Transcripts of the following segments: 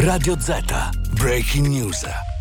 Radio Z, Breaking News.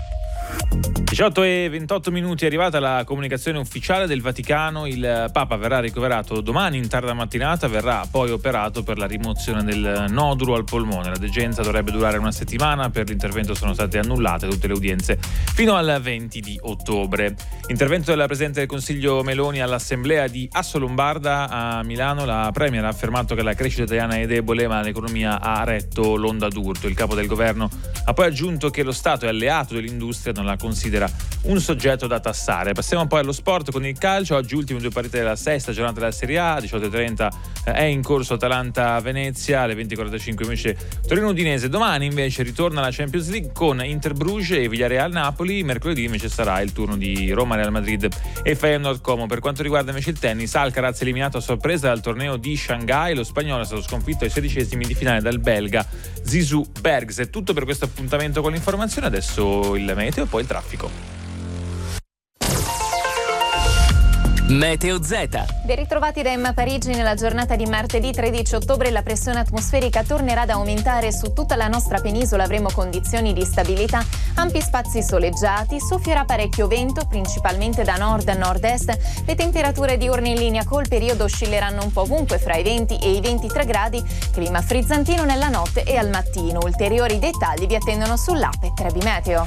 18:28 è arrivata la comunicazione ufficiale del Vaticano. Il Papa verrà ricoverato domani in tarda mattinata, verrà poi operato per la rimozione del nodulo al polmone. La degenza dovrebbe durare una settimana, per l'intervento sono state annullate tutte le udienze fino al 20 di ottobre. Intervento della Presidente del Consiglio Meloni all'Assemblea di Assolombarda a Milano. La Premier ha affermato che la crescita italiana è debole, ma l'economia ha retto l'onda d'urto. Il capo del governo ha poi aggiunto che lo Stato è alleato dell'industria, non la considera un soggetto da tassare. Passiamo poi allo sport con il calcio. Oggi ultime due partite della sesta giornata della Serie A. 18:30 è in corso Atalanta-Venezia, alle 20:45 invece Torino-Udinese. Domani invece ritorna la Champions League con Inter-Bruges e Villarreal-Napoli. Mercoledì invece sarà il turno di Roma-Real Madrid e Feyenoord-Como. Per quanto riguarda invece il tennis, Alcaraz eliminato a sorpresa dal torneo di Shanghai. Lo spagnolo è stato sconfitto ai 16esimi di finale dal belga Zizou Bergs. È tutto per questo appuntamento con l'informazione. Adesso il meteo e poi il traffico. Meteo Z. Ben ritrovati da Emma Parigi. Nella giornata di martedì 13 ottobre la pressione atmosferica tornerà ad aumentare su tutta la nostra penisola. Avremo condizioni di stabilità, ampi spazi soleggiati, soffierà parecchio vento, principalmente da nord a nord-est. Le temperature diurne in linea col periodo oscilleranno un po' ovunque fra i 20 e i 23 gradi. Clima frizzantino nella notte e al mattino. Ulteriori dettagli vi attendono sull'app Trebi Meteo.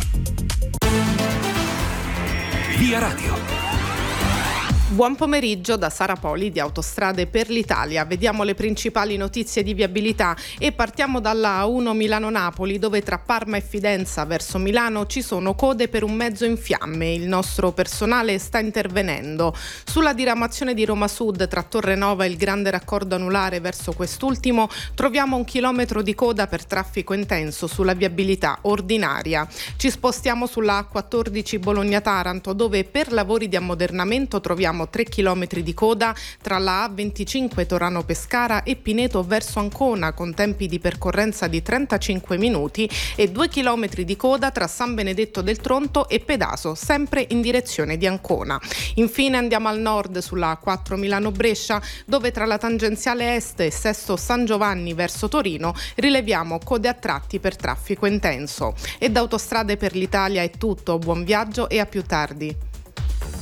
Via Radio. Buon pomeriggio da Sara Poli di Autostrade per l'Italia. Vediamo le principali notizie di viabilità e partiamo dalla A1 Milano-Napoli, dove tra Parma e Fidenza verso Milano ci sono code per un mezzo in fiamme. Il nostro personale sta intervenendo. Sulla diramazione di Roma Sud tra Torrenova e il grande raccordo anulare verso quest'ultimo troviamo 1 chilometro di coda per traffico intenso sulla viabilità ordinaria. Ci spostiamo sulla A14 Bologna-Taranto, dove per lavori di ammodernamento troviamo 3 chilometri di coda tra la A25 Torano-Pescara e Pineto verso Ancona, con tempi di percorrenza di 35 minuti, e 2 chilometri di coda tra San Benedetto del Tronto e Pedaso, sempre in direzione di Ancona. Infine andiamo al nord sulla A4 Milano-Brescia, dove tra la tangenziale est e Sesto San Giovanni verso Torino rileviamo code a tratti per traffico intenso. E da Autostrade per l'Italia è tutto, buon viaggio e a più tardi.